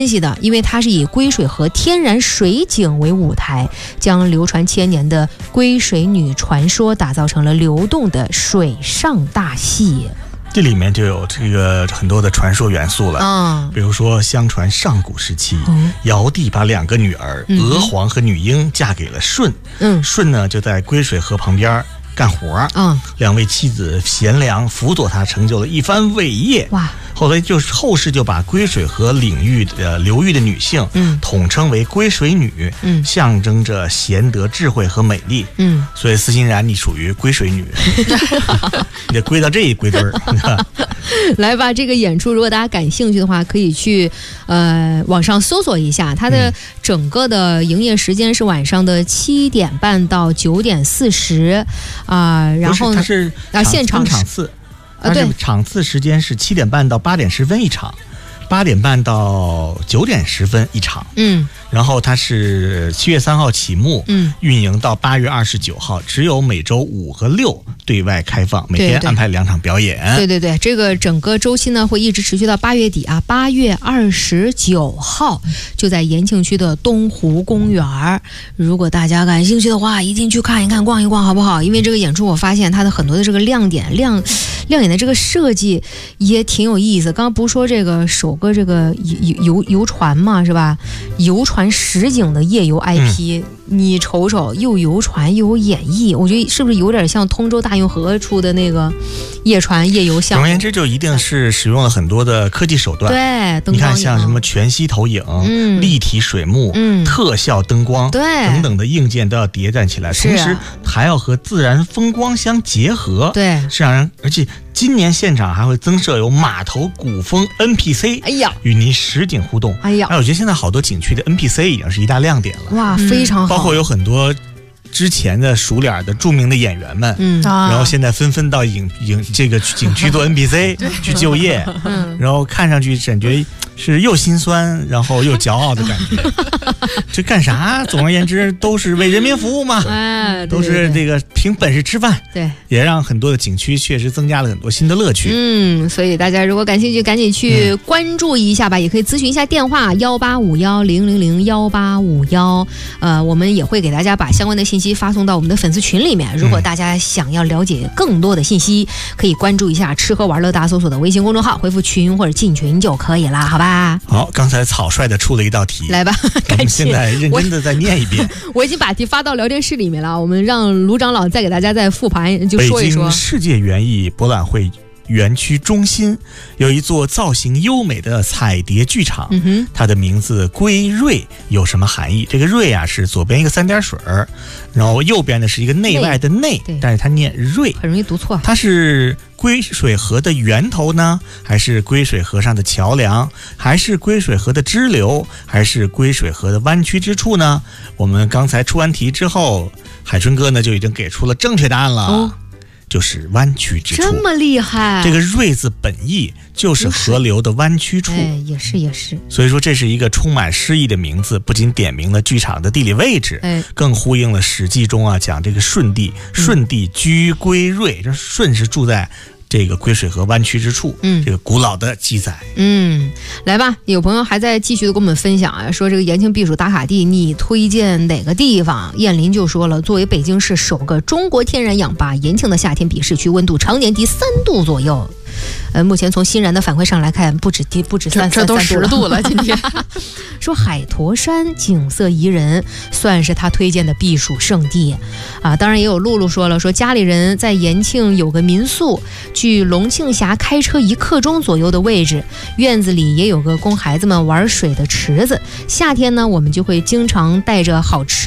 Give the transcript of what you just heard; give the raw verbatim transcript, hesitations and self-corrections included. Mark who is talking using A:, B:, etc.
A: 分析的，因为它是以归水河天然水景为舞台，将流传千年的归水女传说打造成了流动的水上大戏。
B: 这里面就有这个很多的传说元素了，
A: 嗯，
B: 比如说相传上古时期，
A: 嗯、
B: 尧帝把两个女儿、嗯、娥皇和女英嫁给了舜，嗯，舜呢就在归水河旁边干活，嗯，两位妻子贤良辅佐他，成就了一番伟业。哇！后来就是后世就把归水河领域的流域的女性，嗯，统称为归水女，嗯，象征着贤德、智慧和美丽，嗯，所以司欣然你属于归水女，你得归到这一归堆儿。
A: 来吧，这个演出如果大家感兴趣的话，可以去呃网上搜索一下，它的整个的营业时间是晚上的七点半到九点四十啊，然后
B: 它是
A: 啊现场
B: 场次。它是场次时间是七点半到八点十分一场，八点半到九点十分一场。嗯，然后它是七月三号启幕，嗯，运营到八月二十九号，只有每周五和六对外开放，每天安排两场表演。
A: 对对对，这个整个周期呢会一直持续到八月底啊，八月二十九号就在延庆区的东湖公园。如果大家感兴趣的话，一定去看一看、逛一逛，好不好？因为这个演出，我发现它的很多的这个亮点亮。亮眼的这个设计也挺有意思。刚刚不是说这个首个这个游游游船嘛，是吧？游船实景的夜游 I P，、嗯、你瞅瞅，又游船又有演绎，我觉得是不是有点像通州大运河出的那个夜船夜游项目？
B: 总而言之，就一定是使用了很多的科技手段。
A: 对，
B: 你看像什么全息投影、嗯、立体水幕、嗯、特效灯光，
A: 对，
B: 等等的硬件都要叠加起来，同时还要和自然风光相结合，
A: 对，
B: 是让人而且。今年现场还会增设有码头古风 N P C， 哎呀，与您实景互动。哎呀，哎，我觉得现在好多景区的 N P C 已经是一大亮点了。
A: 哇，非常好。
B: 包括有很多之前的熟脸的著名的演员们，嗯，然后现在纷纷到影影这个景区做 N P C 去就业，嗯，然后看上去感觉是又心酸，然后又骄傲的感觉。这干啥？总而言之，都是为人民服务嘛，哎，都是这个凭本事吃饭。
A: 对，
B: 也让很多的景区确实增加了很多新的乐趣。
A: 嗯，所以大家如果感兴趣，赶紧去关注一下吧，嗯、也可以咨询一下电话幺八五幺零零零幺八五幺。呃，我们也会给大家把相关的信息发送到我们的粉丝群里面。如果大家想要了解更多的信息，可以关注一下吃喝玩乐大搜索的微信公众号，回复群或者进群就可以啦，好吧？
B: 好，刚才草率的出了一道题，
A: 来吧，
B: 我们现在认真的再念一遍。
A: 我, 我已经把题发到聊天室里面了，我们让卢长老再给大家再复盘，就说一说。
B: 北京世界园艺博览会园区中心有一座造型优美的彩蝶剧场，嗯哼，它的名字归瑞有什么含义？这个瑞啊是左边一个三点水，然后右边的是一个内外的内，但是它念瑞，
A: 很容易读错。
B: 它是归水河的源头呢，还是归水河上的桥梁，还是归水河的支流，还是归水河的弯曲之处呢？我们刚才出完题之后，海春哥呢就已经给出了正确答案了。哦，就是弯曲之处。
A: 这么厉害！
B: 这个瑞字本意就是河流的弯曲处。
A: 哎，也是也是。
B: 所以说这是一个充满诗意的名字，不仅点明了剧场的地理位置，哎，更呼应了《史记》中啊讲这个舜帝，舜帝居归瑞，这舜是住在这个归水河弯曲之处，嗯，这个古老的记载。
A: 嗯，来吧，有朋友还在继续的跟我们分享啊，说这个延庆避暑打卡地，你推荐哪个地方？燕林就说了，作为北京市首个中国天然氧吧，延庆的夏天比市区温度常年低三度左右。呃，目前从欣然的反馈上来看，不止低，不止三，
C: 这都十度了。今天
A: 说海坨山景色宜人，算是他推荐的避暑胜地啊。当然也有露露说了，说家里人在延庆有个民宿，距龙庆峡开车一刻钟左右的位置，院子里也有个供孩子们玩水的池子。夏天呢，我们就会经常带着好吃